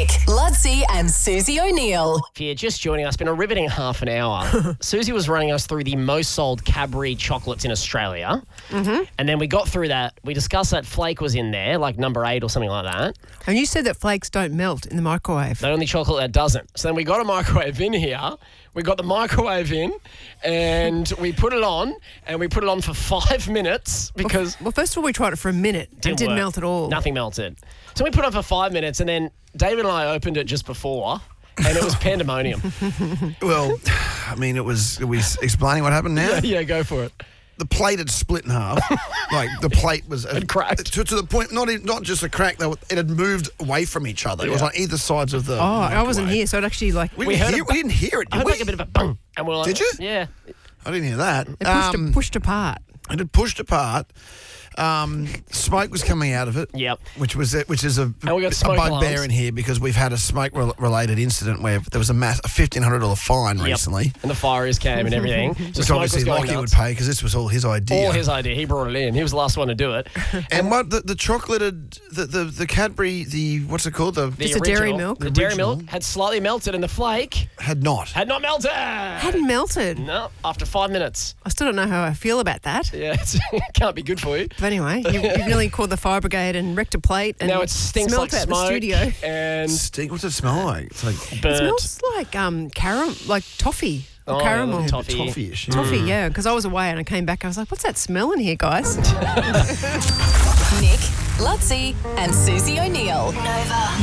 Ludsey and Susie O'Neill. If you're just joining us, been a riveting half an hour. Susie was running us through the most sold Cadbury chocolates in Australia. Mm-hmm. And then we got through that. We discussed that Flake was in there, like number 8 or something like that. And you said that flakes don't melt in the microwave. The only chocolate that doesn't. So then we got a microwave in here. We got the microwave in and we put it on and we put it on for 5 minutes because... Well, first of all, we tried it for a minute. It didn't work. melt at all. Nothing melted. So we put it on for 5 minutes and then David and I opened it just before and it was pandemonium. Well, I mean, are we explaining what happened now? Yeah, go for it. The plate had split in half. Like, the plate was... It cracked. To the point, not just a crack, though, it had moved away from each other. It was on either sides of the I wasn't here, so it actually, like... We didn't hear it, I did heard we? like a bit of a bung. And we're like, Did you? Yeah. I didn't hear that. It pushed apart. It had pushed apart. Smoke was coming out of it. Yep. Which is a we got smoke bugbear alarms. in here because we've had a smoke-related incident where there was a $1,500 fine recently. And the fires came and everything. So Which smoke obviously was going Lockie would nuts. pay because this was all his idea. All his idea. He brought it in. He was the last one to do it. And what the chocolate had, the Cadbury, what's it called? Just a dairy milk? The dairy Original. milk had slightly melted and the flake had not. had not melted. Hadn't melted. No, after 5 minutes. I still don't know how I feel about that. Yeah, it can't be good for you. But anyway, you've nearly called the fire brigade and wrecked a plate and Now it stinks smelt like out smoke. the studio. And What's it smell like? It's like It burnt. smells like caramel, like toffee or Oh, caramel. yeah, toffee. toffee-ish. Toffee, yeah, because I was away and I came back. I was like, what's that smell in here, guys? Nick, Ludsey and Susie O'Neill. Nova.